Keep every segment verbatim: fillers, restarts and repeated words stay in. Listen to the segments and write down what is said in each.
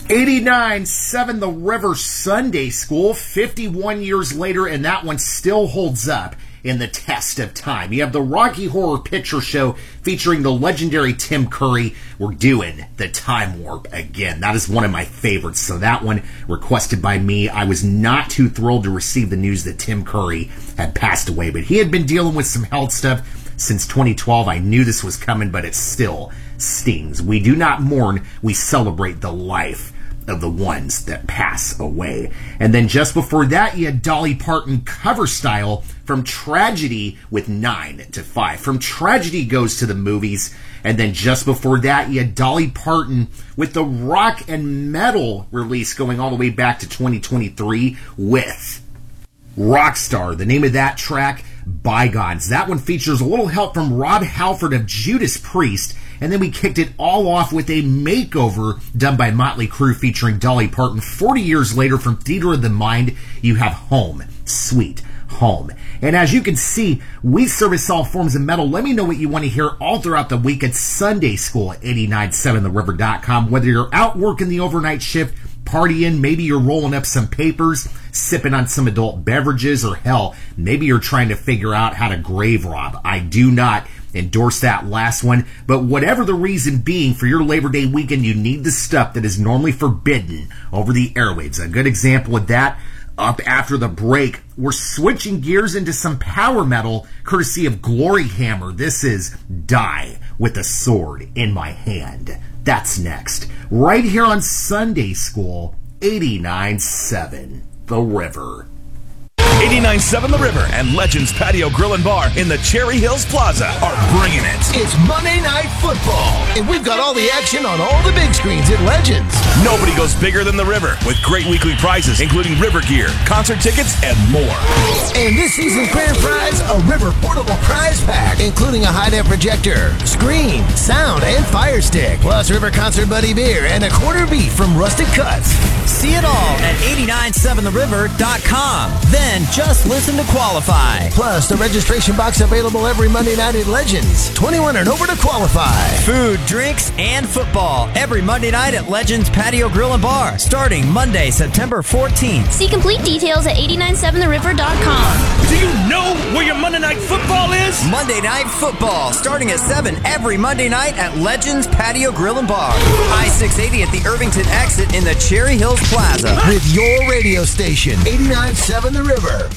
eighty-nine seven The River Sunday School, fifty-one years later, and that one still holds up in the test of time. You have the Rocky Horror Picture Show featuring the legendary Tim Curry. We're doing the Time Warp again. That is one of my favorites. So that one requested by me. I was not too thrilled to receive the news that Tim Curry had passed away, but he had been dealing with some health stuff since twenty twelve. I knew this was coming, but it still stings. We do not mourn. We celebrate the life of the ones that pass away. And then just before that, you had Dolly Parton cover style from Tragedy with nine to five. From Tragedy Goes to the Movies. And then just before that, you had Dolly Parton with the rock and metal release going all the way back to twenty twenty-three with Rockstar. The name of that track, Bygones. That one features a little help from Rob Halford of Judas Priest. And then we kicked it all off with a makeover done by Motley Crue featuring Dolly Parton. forty years later, from Theater of the Mind, you have Home, Sweet Home. And as you can see, we service all forms of metal. Let me know what you want to hear all throughout the week at Sunday School at eight nine seven the river dot com. Whether you're out working the overnight shift, partying, maybe you're rolling up some papers, sipping on some adult beverages, or hell, maybe you're trying to figure out how to grave rob. I do not endorse that last one, but whatever the reason being, for your Labor Day weekend, you need the stuff that is normally forbidden over the airwaves. A good example of that, up after the break, we're switching gears into some power metal, courtesy of Glory Hammer. This is Die with a Sword in My Hand. That's next, right here on Sunday School, eighty-nine seven The River. eighty-nine seven The River and Legends Patio Grill and Bar in the Cherry Hills Plaza are bringing it. It's Monday Night Football, and we've got all the action on all the big screens at Legends. Nobody goes bigger than The River, with great weekly prizes, including River gear, concert tickets, and more. And this season's grand prize, a River portable prize pack, including a high-def projector, screen, sound, and fire stick, plus River Concert Buddy beer and a quarter beef from Rustic Cuts. See it all at eight nine seven the river dot com. Then just listen to qualify. Plus, the registration box available every Monday night at Legends. twenty-one and over to qualify. Food, drinks, and football every Monday night at Legends Patio Grill and Bar, starting Monday, September fourteenth. See complete details at eight nine seven the river dot com. Do you know where your Monday Night Football is? Monday Night Football, starting at seven every Monday night at Legends Patio Grill and Bar. I six eighty at the Irvington exit in the Cherry Hills Plaza. With your radio station, eighty-nine seven The River.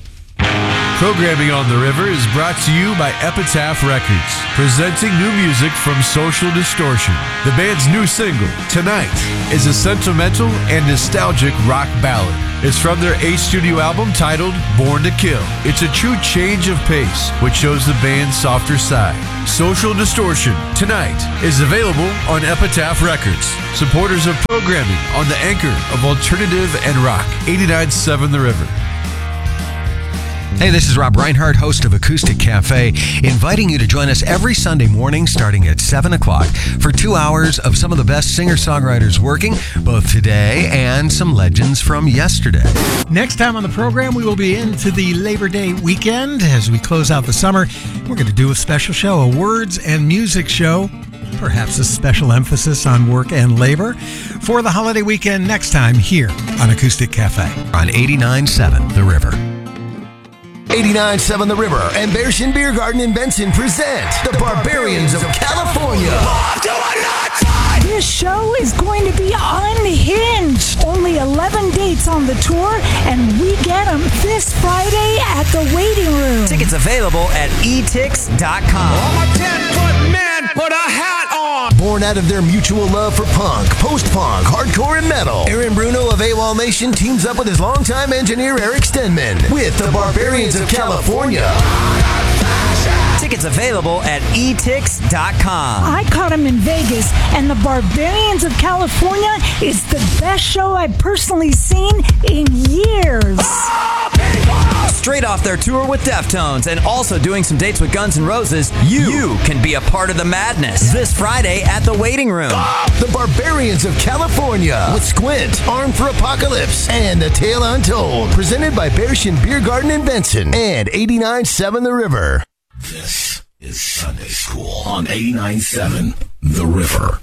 Programming on the River is brought to you by Epitaph Records, presenting new music from Social Distortion. The band's new single, Tonight, is a sentimental and nostalgic rock ballad. It's from their eighth studio album titled Born to Kill. It's a true change of pace, which shows the band's softer side. Social Distortion, Tonight, is available on Epitaph Records. Supporters of programming on the anchor of alternative and rock, eighty-nine seven The River. Hey, this is Rob Reinhardt, host of Acoustic Cafe, inviting you to join us every Sunday morning starting at seven o'clock for two hours of some of the best singer-songwriters working, both today and some legends from yesterday. Next time on the program, we will be into the Labor Day weekend as we close out the summer. We're going to do a special show, a words and music show, perhaps a special emphasis on work and labor for the holiday weekend next time here on Acoustic Cafe. On eighty-nine seven The River. eighty-nine seven The River and Bearshin Beer Garden in Benson present the Barbarians of California. This show is going to be unhinged. Only eleven dates on the tour, and we get them this Friday at the waiting room. Tickets available at e tix dot com. I'm a ten-foot man, put a hat on. Born out of their mutual love for punk, post-punk, hardcore, and metal, Aaron Bruno of AWOL Nation teams up with his longtime engineer Eric Stenman with the Barbarians of California. Tickets available at e tix dot com. I caught him in Vegas, and the Barbarians of California is the best show I've personally seen in years. Straight off their tour with Deftones and also doing some dates with Guns N' Roses, you, you can be a part of the madness this Friday at the waiting room. The Barbarians of California with Squint, Armed for Apocalypse, and The Tale Untold. Presented by Bearshin Beer Garden in Benson and eighty-nine seven The River. This is Sunday School on eighty-nine seven The River.